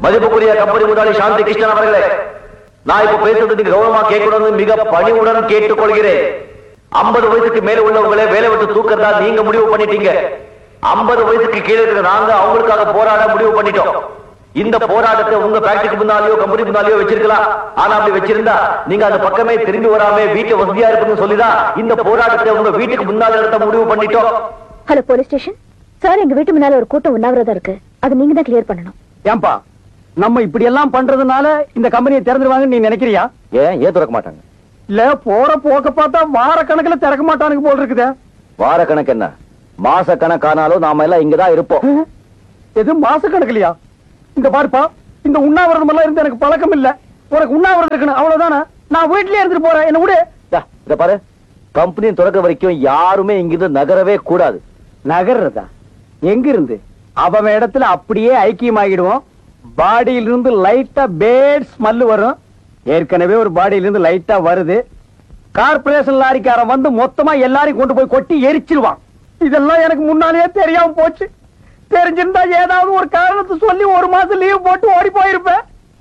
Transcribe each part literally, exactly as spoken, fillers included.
மதிப்புக்குரிய கம்பெனி முதலாளி சாந்தி கிருஷ்ணன் அவர்களே, நான் இப்ப பேசுறதுக்கு கௌரவமா கேட்கணும்னு மிக பணிவுடன் கேட்டுக்கொள்கிறேன். ஐம்பது வயசுக்கு மேல உள்ளவங்களே வேலை விட்டு தூக்கறதா நீங்க முடிவு பண்ணிட்டீங்க. ஐம்பது வயசுக்கு கீழே இருக்கிற நாங்க அவங்களுக்காக போராட முடிவு பண்ணிட்டோம். இந்த போராட்டத்தை உங்க ஃபேக்டரிக்கு முன்னாலேயோ கம்பெனி முன்னாலேயோ வச்சிருக்கலாம். ஆனா அப்படி வச்சிருந்தா நீங்க அந்த பக்கமே திரும்பி வராம வீட்டு வசதியா இருக்குன்னு சொல்லிதான் இந்த போராட்டத்தை உங்க வீட்டுக்கு முன்னால நடத்த முடிவு பண்ணிட்டோம். ஹலோ போலீஸ் ஸ்டேஷன் சார், எங்க வீட்டு முன்னால ஒரு கூட்டம் உண்ணாவிரதம் இருக்கு. அது நீங்க தான் கிளியர் பண்ணணும். ஏன்பா நம்ம இப்படி எல்லாம் பண்றதுனால இந்த கம்பெனியை திறந்துருவாங்கன்னு நீ நினைக்கிறியா? ஏன் ஏன் திறக்க மாட்டாங்க? இல்ல போற போக்க பார்த்தா வார கணக்குல திறக்க மாட்டானுங்க போல் இருக்குதே. வார கணக்கு என்ன, மாச கணக்கானாலும் நாம எல்லாம் இங்கதான் இருப்போம். எது மாச கணக்குலையா? இந்த பாருப்பா, இந்த உண்ணாவிரதம் எல்லாம் இருந்து எனக்கு பழக்கம் இல்ல. உனக்கு உண்ணாவிரதம் இருக்கணும் அவ்வளவுதானே. நான் வீட்லயே இருந்துட்டு போறேன், என்ன விடு. இத பாரு, கம்பெனி திறக்க வரைக்கும் யாருமே இங்கிருந்து நகரவே கூடாது. நகர்றதா? எங்க இருந்து? அவன் இடத்துல அப்படியே ஐக்கியமாகிடுவோம். பாடியில இருந்து லைட்டா பேட் ஸ்மெல் வரும். ஏற்கனவே ஒரு பாடியில இருந்து லைட்டா வருது. கார்பரேஷன் லாரிக்காரன் வந்து மொத்தமா எல்லாரையும் கொண்டு போய் கொட்டி எரிச்சிருவான். இதெல்லாம் எனக்கு முன்னாலேயே தெரியாம போச்சு. தெரிஞ்சிருந்தா ஏதாவது ஒரு காரணத்தை சொல்லி ஒரு மாசம் லீவ் போட்டு ஓடி போயிருப்பேன்.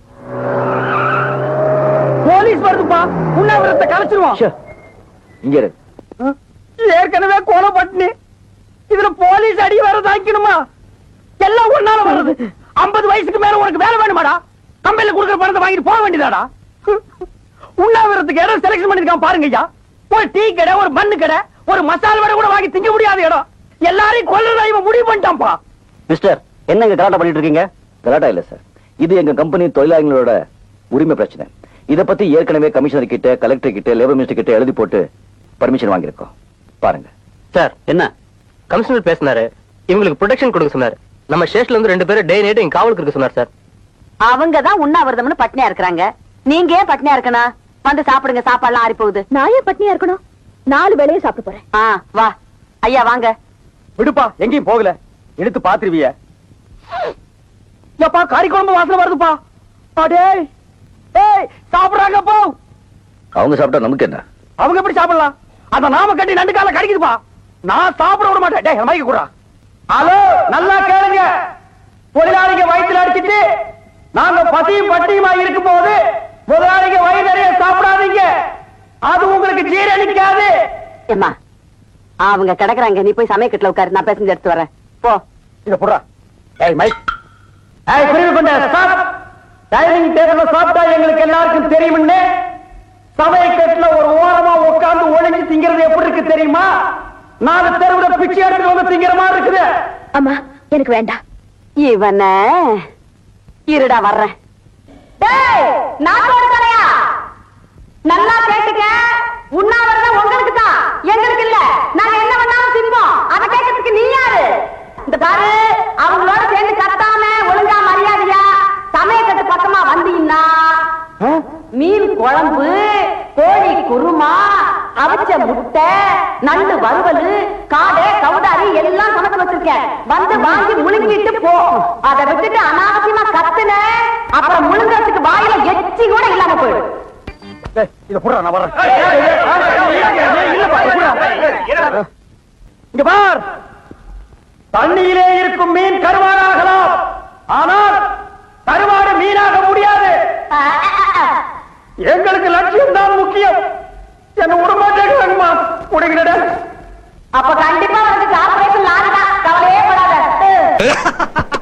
போலீஸ் வருதுப்பா, உண்ணாவிரதத்தை கலைச்சிருவான். இங்க இரு. ஏற்கனவே கொலை பட்டினி, இதுல போலீஸ் அடி வர தாக்கணுமா? எல்லாம் ஒன்னால வருது. ஐம்பது வயசுக்கு மேல உனக்கு வேலை வேணுமாடா? கம்பெனில கொடுக்குற பணத்தை வாங்கிட்டு போக வேண்டியதாடா. உண்ணாவிரதத்துக்கு இடம் செலக்ஷன் பண்ணிருக்கான் பாருங்க ஐயா. ஒரு டீ கடை, ஒரு மண்ணு கடை, ஒரு மசால் வடை கூட வாங்கி திங்க முடியாத இடம். எல்லாரையும் கொல்றதா இவன் முடிவு பண்ணிட்டான்ப்பா. மிஸ்டர், என்ன இங்க கலாட்டா பண்ணிட்டு இருக்கீங்க? கலாட்டா இல்ல சார், இது எங்க கம்பெனி தொழிலாளர்களோட உரிமை பிரச்சனை. இத பத்தி ஏற்கனவே கமிஷனர் கிட்ட, கலெக்டர் கிட்ட, லேபர் மினிஸ்டர் கிட்ட எழுதி போட்டு பர்மிஷன் வாங்கியிருக்கோம். பாருங்க சார். என்ன கமிஷனர் பேசினாரு, இவங்களுக்கு ப்ரொடெக்ஷன் கொடுக்க சொன்னாரு. நம்ம ஸ்டேஷன்ல இருந்து ரெண்டு பேரும் டே நைட் இங்க காவலுக்கு இருக்க சொன்னார் சார். அவங்க தான் உண்ணாவிரதம்னு பட்னியா இருக்கிறாங்க. நீங்க ஏன் பட்னியா இருக்கணும்? வந்து சாப்பிடுங்க, சாப்பாடுலாம் ஆறி போகுது. நான் ஏன் பட்னியா இருக்கணும்? நாலு வேளையே சாப்பிட்டு போறேன். ஆ வா ஐயா வாங்க. விடுப்பா, எங்கேயும் போகல. எடுத்து பாத்துருவிய. எப்பா கறி குழம்பு வாசனை வருதுப்பா. அடே ஏய், சாப்பிடுறாங்க போ. அவங்க சாப்பிட்டா நமக்கு என்ன? அவங்க எப்படி சாப்பிடலாம்? அத நாம கட்டி நண்டு கால கடிக்குதுப்பா. நான் சாப்பிட விட மாட்டேன். டேய் மைக்க குடுறா. ஹலோ, நல்லா கேளுங்க. தொழிலாளிங்க வயித்துல அடிச்சிட்டு நாங்க பசியும் பட்டியுமா இருக்கும் போது முதலாளிங்க வயிறு நிறைய சாப்பிடாதீங்க. அது உங்களுக்கு ஜீரணிக்காது. ஏம்மா அவங்க கிடக்குறாங்க, நீ போய் சமயக்கட்டுல உட்காரு, நான் பேசஞ்சு எடுத்து வரேன். போ. இத போடுறா. ஏய் மைக், ஏய் புரியுது பண்ண ஸ்டாப். டைனிங் டேபிள்ல சாப்பிட்டா எங்களுக்கு எல்லாருக்கும் தெரியும்னு சமயக்கட்டுல ஒரு ஓரமா உட்கார்ந்து ஒளிஞ்சு திங்கிறது எப்படி இருக்கு தெரியுமா? நாலு தெருவுல பிச்சை எடுத்து வந்து திங்கிற மாதிரி இருக்குது. அம்மா எனக்கு வேண்டாம். இவன இருடா வர்றேன். நல்லா கேட்டுக்க, உண்ணாவிரதம் உங்களுக்கு தான், எங்களுக்கு இல்ல. நாங்க என்ன பண்ணாலும் தின்போம். அதை கேட்கறதுக்கு நீ யாரு? இந்த பாரு, அவங்களோட சேர்ந்து கத்தாம ஒழுங்கா மரியாதையா சமயக்கட்டு பக்கமா வந்தீங்கன்னா மீன் குழம்பு, கோழி குருமா, அவிச்ச முட்டை, நண்டு வறுவல், காடை, கவுதாரி எல்லாம் சமைச்சு வச்சிருக்கேன். வந்து வாங்கி முழுங்கிட்டு போ. அதை விட்டுட்டு அனாவசியமா கத்துன அப்புறம் முழுங்கறதுக்கு வாயில எச்சி கூட இல்லாம போயிடும். இத போடுறா, நான் வரேன். இங்க பார், தண்ணியிலே இருக்கும் மீன் கருவாடாகலாம், ஆனால் கருவாடு மீனாக முடியாது. எங்களுக்கு லட்சியம் தான் முக்கியம். என்ன உடம்பாட்டேங்கம்மா உடைகிட. அப்ப கண்டிப்பா வந்து ஆபரேஷன் லாரி தான், கவலையே படாத.